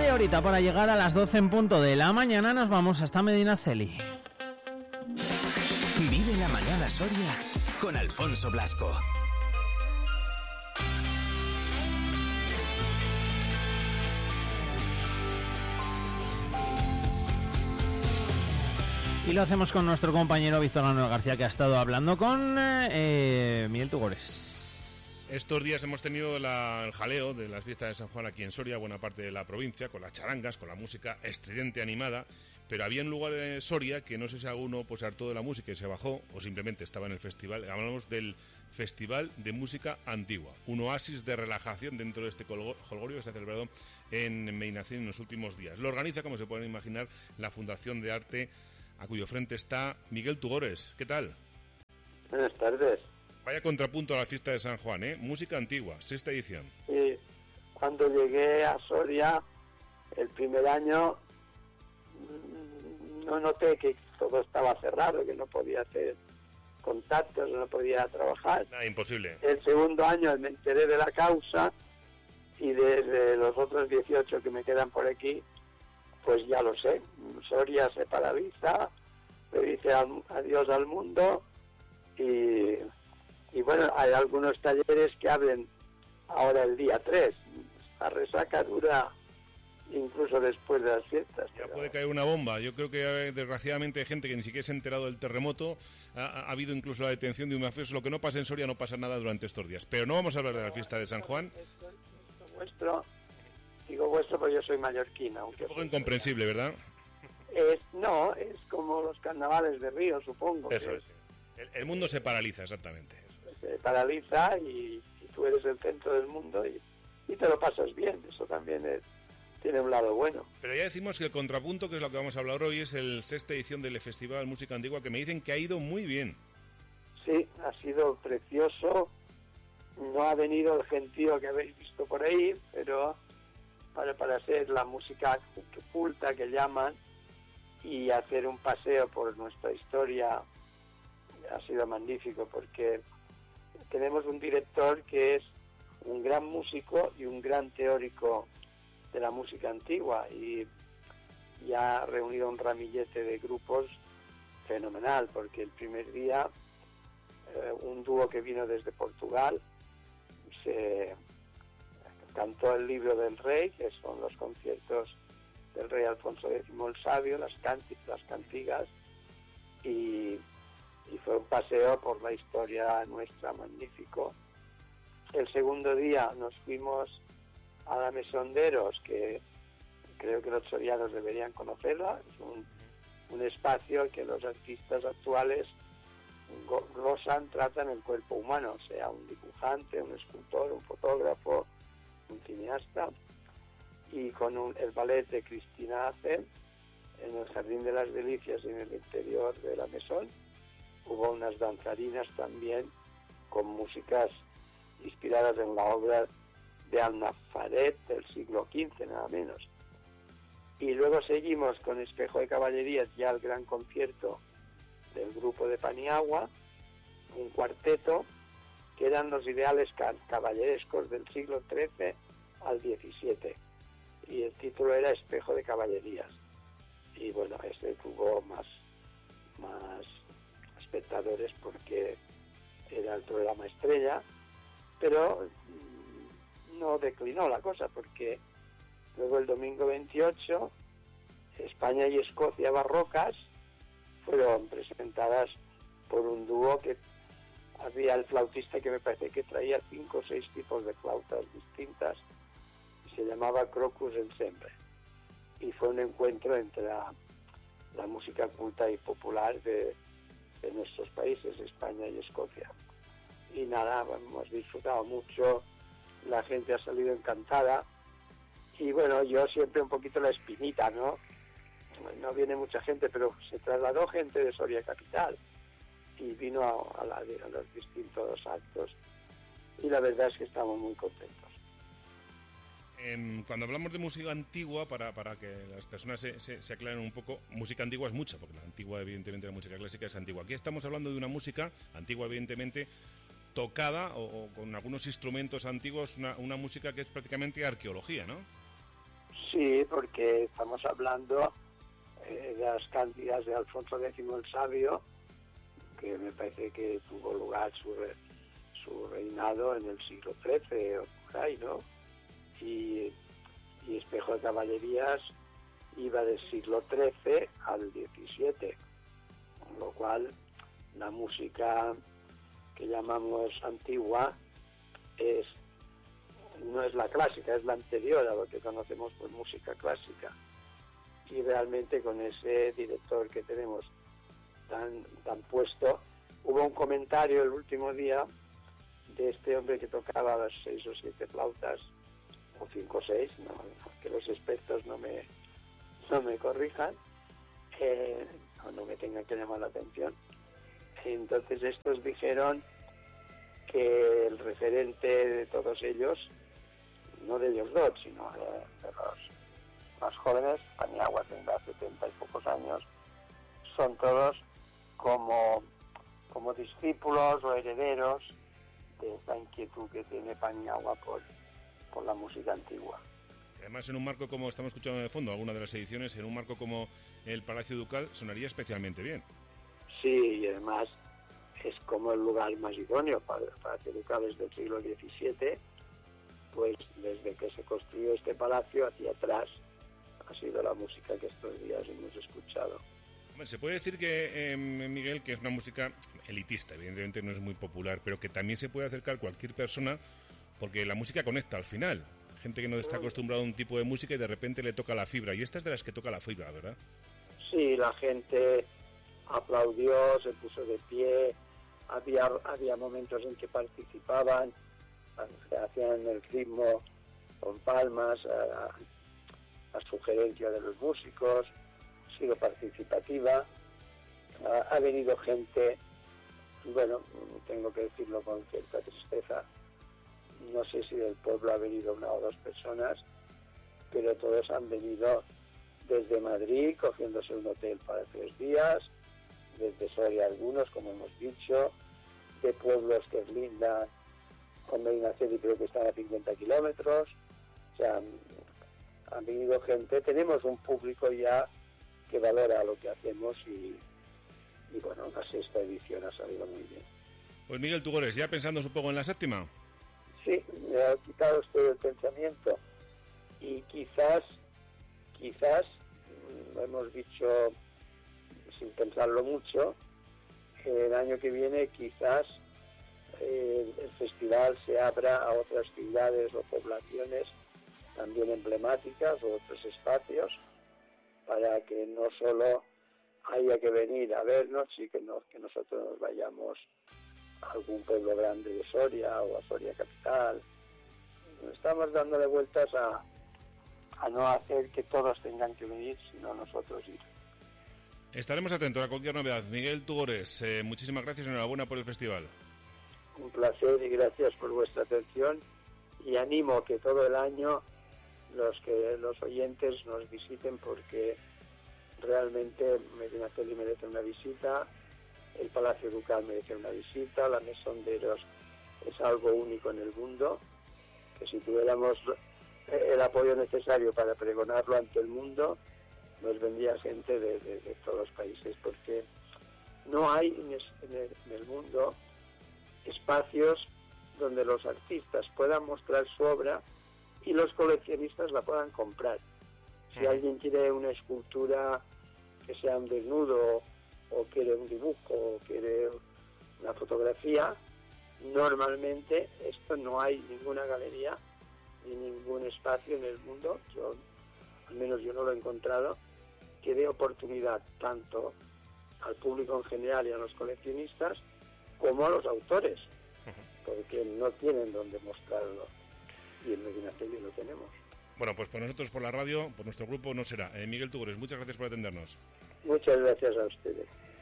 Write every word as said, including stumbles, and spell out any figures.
Media horita para llegar a las doce en punto de la mañana. Nos vamos hasta Medinaceli. Vive la mañana Soria con Alfonso Blasco. Y lo hacemos con nuestro compañero Víctor Manuel García, que ha estado hablando con eh, Miguel Tugores. Estos días hemos tenido la, el jaleo de las fiestas de San Juan aquí en Soria, buena parte de la provincia, con las charangas, con la música estridente animada, pero había un lugar en Soria que no sé si alguno pues hartó de la música y se bajó, o simplemente estaba en el festival. Hablamos del Festival de Música Antigua, un oasis de relajación dentro de este jolgorio que se ha celebrado en Medinaceli en los últimos días. Lo organiza, como se pueden imaginar, la Fundación de Arte, a cuyo frente está Miguel Tugores. ¿Qué tal? Buenas tardes. Vaya contrapunto a la fiesta de San Juan, ¿eh? Música antigua, sexta edición. Sí, cuando llegué a Soria el primer año no noté que todo estaba cerrado, que no podía hacer contactos, no podía trabajar. Nada, imposible. El segundo año me enteré de la causa y desde los otros dieciocho que me quedan por aquí, pues ya lo sé, Soria se paraliza, le dice adiós al mundo y, y bueno, hay algunos talleres que abren ahora el día tres, la resaca dura incluso después de las fiestas. Ya pero... puede caer una bomba. Yo creo que desgraciadamente hay gente que ni siquiera se ha enterado del terremoto, ha, ha habido incluso la detención de un mafioso. Lo que no pasa en Soria no pasa nada durante estos días. Pero no vamos a hablar de la fiesta de San Juan. Esto, esto, esto vuestro... Digo vuestro porque yo soy mallorquina. Aunque un poco incomprensible, ¿verdad? Es, no, es como los carnavales de Río, supongo. Eso es. El, el mundo se paraliza, exactamente. Se paraliza y, y tú eres el centro del mundo y, y te lo pasas bien. Eso también es, tiene un lado bueno. Pero ya decimos que el contrapunto, que es lo que vamos a hablar hoy, es el sexta edición del Festival Música Antigua, que me dicen que ha ido muy bien. Sí, ha sido precioso. No ha venido el gentío que habéis visto por ahí, pero... Para, para hacer la música culta que llaman y hacer un paseo por nuestra historia ha sido magnífico porque tenemos un director que es un gran músico y un gran teórico de la música antigua y, y ha reunido un ramillete de grupos fenomenal porque el primer día eh, un dúo que vino desde Portugal se... cantó el libro del rey, que son los conciertos del rey Alfonso décimo el Sabio, las, canti, las cantigas, y, y fue un paseo por la historia nuestra magnífico. El segundo día nos fuimos a la Mesonderos, que creo que los sorianos deberían conocerla, es un, un espacio que los artistas actuales go, gozan, tratan el cuerpo humano, sea un dibujante, un escultor, un fotógrafo, un cineasta, y con un, el ballet de Cristina Ace en el Jardín de las Delicias y en el interior de la Mesón hubo unas danzarinas también con músicas inspiradas en la obra de Alnazaret del siglo quince, nada menos. Y luego seguimos con Espejo de Caballerías, ya el gran concierto del grupo de Paniagua, un cuarteto que eran los ideales caballerescos del siglo trece al diecisiete, y el título era Espejo de Caballerías, y bueno, este tuvo más más espectadores porque era el programa estrella, pero no declinó la cosa porque luego el domingo veintiocho España y Escocia barrocas fueron presentadas por un dúo que había el flautista que me parece que traía cinco o seis tipos de flautas distintas y se llamaba Crocus Ensemble. Y fue un encuentro entre la, la música culta y popular de, de nuestros países, España y Escocia. Y nada, hemos disfrutado mucho, la gente ha salido encantada y bueno, yo siempre un poquito la espinita, ¿no? No viene mucha gente, pero se trasladó gente de Soria Capital y vino a, a, la, a los distintos actos y la verdad es que estamos muy contentos. Eh, cuando hablamos de música antigua, para, para que las personas se, se, se aclaren un poco, música antigua es mucha, porque la antigua evidentemente la música clásica es antigua. Aquí estamos hablando de una música antigua evidentemente tocada o, o con algunos instrumentos antiguos, una, una música que es prácticamente arqueología, ¿no? Sí, porque estamos hablando eh, de las cántigas de Alfonso Décimo el Sabio, que me parece que tuvo lugar su, re, su reinado en el siglo trece o por ahí, ¿no? Y, y Espejo de Caballerías iba del siglo trece al diecisiete, con lo cual la música que llamamos antigua es no es la clásica, es la anterior a lo que conocemos por música clásica. Y realmente con ese director que tenemos tan, tan puesto, hubo un comentario el último día de este hombre que tocaba las seis o siete flautas, o cinco o seis, no, que los expertos no me, no me corrijan, eh, o no me tengan que llamar la atención. Entonces estos dijeron que el referente de todos ellos, no de ellos dos, sino de, de los más jóvenes, Paniagua tendrá setenta y pocos años, son todos como, como discípulos o herederos de esta inquietud que tiene Paniagua por, por la música antigua. Además, en un marco como estamos escuchando de fondo, alguna de las ediciones, en un marco como el Palacio Ducal, sonaría especialmente bien. Sí, y además es como el lugar más idóneo para, para que Ducales del siglo diecisiete, pues desde que se construyó este palacio hacia atrás ha sido la música que estos días hemos escuchado. Bueno, se puede decir que, eh, Miguel, que es una música elitista, evidentemente no es muy popular, pero que también se puede acercar cualquier persona, porque la música conecta al final. Gente que no está acostumbrada a un tipo de música y de repente le toca la fibra, y esta es de las que toca la fibra, ¿verdad? Sí, la gente aplaudió, se puso de pie, había, había momentos en que participaban, se hacían el ritmo con palmas, a, a sugerencia de los músicos, ha sido participativa, ha, ha venido gente, bueno, tengo que decirlo con cierta tristeza, no sé si del pueblo ha venido una o dos personas, pero todos han venido desde Madrid, cogiéndose un hotel para tres días, desde Soria algunos, como hemos dicho, de pueblos que lindan con Medinaceli, creo que están a cincuenta kilómetros, o sea, han, han venido gente, tenemos un público ya que valora lo que hacemos y, y bueno, la sexta edición ha salido muy bien. Pues Miguel Tugores, ya pensando un poco en la séptima. Sí, me ha quitado usted el pensamiento y quizás, quizás, lo hemos dicho sin pensarlo mucho, el año que viene quizás eh, el festival se abra a otras ciudades o poblaciones también emblemáticas o otros espacios para que no solo haya que venir a vernos y que, no, que nosotros nos vayamos a algún pueblo grande de Soria o a Soria capital. Estamos dándole vueltas a, a no hacer que todos tengan que venir, sino nosotros ir. Estaremos atentos a cualquier novedad. Miguel Tugores, eh, muchísimas gracias y enhorabuena por el festival. Un placer y gracias por vuestra atención y animo que todo el año los que los oyentes nos visiten porque realmente Medinaceli merece una visita, el Palacio Ducal merece una visita, la Maison de Eros es algo único en el mundo, que si tuviéramos el apoyo necesario para pregonarlo ante el mundo, nos vendría gente de, de, de todos los países, porque no hay en, es, en, el, en el mundo espacios donde los artistas puedan mostrar su obra y los coleccionistas la puedan comprar. Si alguien quiere una escultura que sea un desnudo, o quiere un dibujo, o quiere una fotografía, normalmente esto no hay ninguna galería ni ningún espacio en el mundo, yo al menos yo no lo he encontrado, que dé oportunidad tanto al público en general y a los coleccionistas como a los autores, porque no tienen dónde mostrarlo y en Medinaceli lo tenemos. Bueno, pues por nosotros, por la radio, por nuestro grupo no será. Eh, Miguel Tugores, muchas gracias por atendernos. Muchas gracias a ustedes.